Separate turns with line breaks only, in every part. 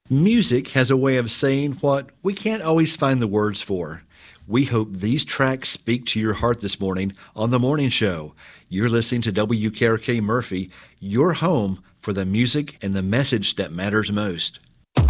Music has a way of saying what we can't always find the words for. We hope these tracks speak to your heart this morning on The Morning Show. You're listening to WKRK Murphy, your home for the music and the message that matters most.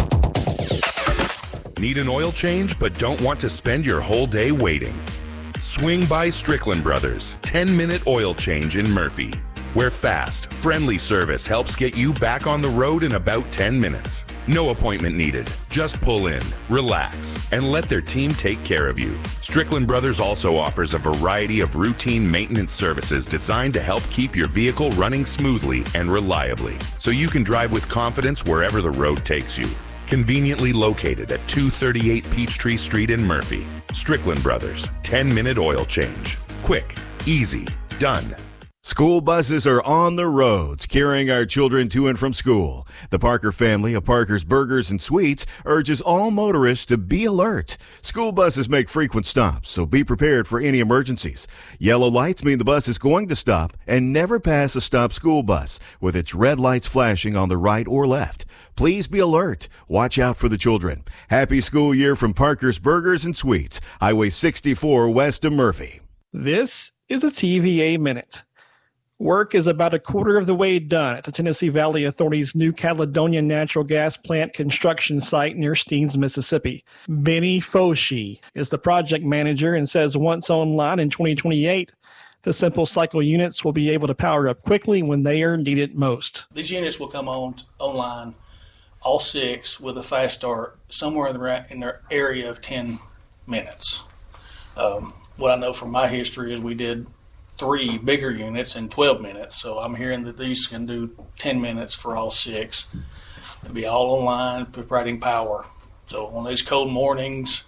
Need an oil change but don't want to spend your whole day waiting? Swing by Strickland Brothers, 10-minute oil change in Murphy, where fast, friendly service helps get you back on the road in about 10 minutes. No appointment needed. Just pull in, relax, and let their team take care of you. Strickland Brothers also offers a variety of routine maintenance services designed to help keep your vehicle running smoothly and reliably, so you can drive with confidence wherever the road takes you. Conveniently located at 238 Peachtree Street in Murphy. Strickland Brothers, 10-minute oil change. Quick, easy, done.
School buses are on the roads, carrying our children to and from school. The Parker family of Parker's Burgers and Sweets urges all motorists to be alert. School buses make frequent stops, so be prepared for any emergencies. Yellow lights mean the bus is going to stop, and never pass a stopped school bus with its red lights flashing on the right or left. Please be alert. Watch out for the children. Happy school year from Parker's Burgers and Sweets, Highway 64 west of Murphy.
This is a TVA Minute. Work is about a quarter of the way done at the Tennessee Valley Authority's New Caledonia natural gas plant construction site near Steens, Mississippi. Benny Foshi is the project manager and says once online in 2028, the simple cycle units will be able to power up quickly when they are needed most.
These units will come online, all six, with a fast start somewhere in their area of 10 minutes. What I know from my history is we did 3 bigger units in 12 minutes. So I'm hearing that these can do 10 minutes for all 6. They'll be all online, providing power. So on these cold mornings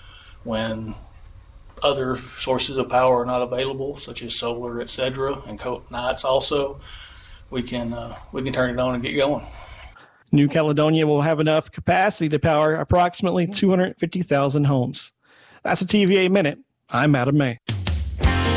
when other sources of power are not available, such as solar, etc., and cold nights also, we can turn it on and get going.
New Caledonia will have enough capacity to power approximately 250,000 homes. That's a TVA Minute. I'm Adam May.